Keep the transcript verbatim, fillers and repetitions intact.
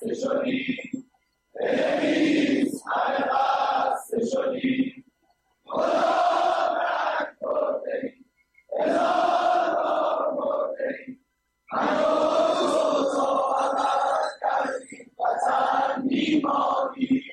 شدی بنویس همه بسته شدی خدا رنگ برده ای هزار بار برده ای هنوز تو عمل کردی وطن میمانی